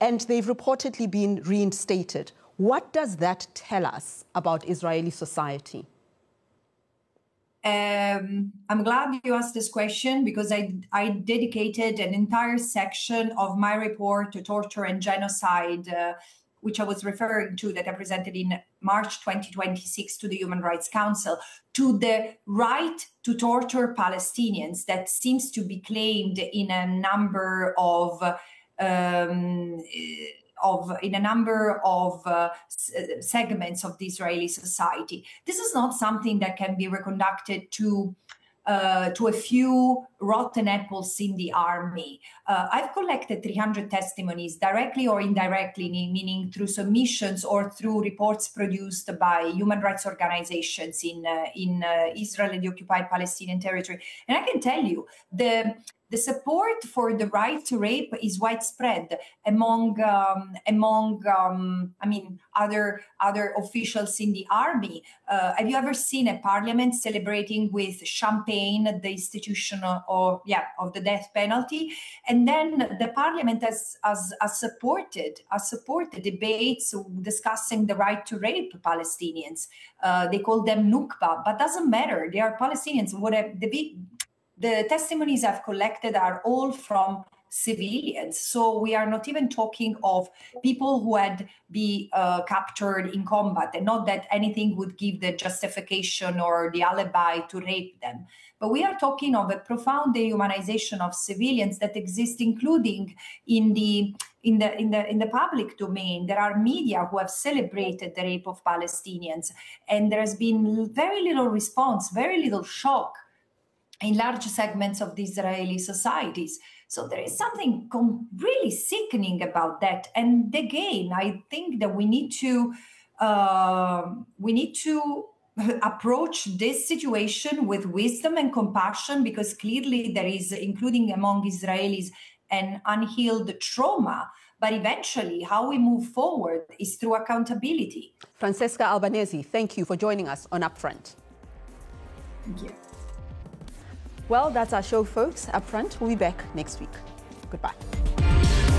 and they've reportedly been reinstated. What does that tell us about Israeli society? I'm glad you asked this question because I dedicated an entire section of my report to torture and genocide, which I was referring to, that I presented in March 2026 to the Human Rights Council, to the right to torture Palestinians that seems to be claimed in a number of segments of the Israeli society. This is not something that can be reconducted to a few rotten apples in the army. I've collected 300 testimonies, directly or indirectly, meaning through submissions or through reports produced by human rights organizations in Israel and the occupied Palestinian territory. And I can tell you, the support for the right to rape is widespread among other officials in the army. Have you ever seen a parliament celebrating with champagne the institution of the death penalty? And then the parliament has supported debates discussing the right to rape Palestinians. They call them Nukba, but doesn't matter. They are Palestinians. The testimonies I've collected are all from civilians. So we are not even talking of people who had been captured in combat, and not that anything would give the justification or the alibi to rape them. But we are talking of a profound dehumanization of civilians that exists, including in the public domain. There are media who have celebrated the rape of Palestinians, and there has been very little response, very little shock in large segments of the Israeli societies. So there is something really sickening about that. And again, I think that we need to approach this situation with wisdom and compassion, because clearly there is, including among Israelis, an unhealed trauma. But eventually, how we move forward is through accountability. Francesca Albanese, thank you for joining us on Upfront. Thank you. Well, that's our show, folks. Upfront, we'll be back next week. Goodbye.